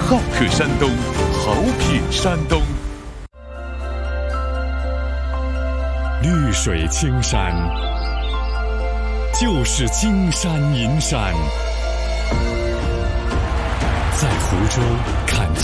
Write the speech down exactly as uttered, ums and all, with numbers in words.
好客山东，好品山东。 绿水青山就是金山银山，在福州看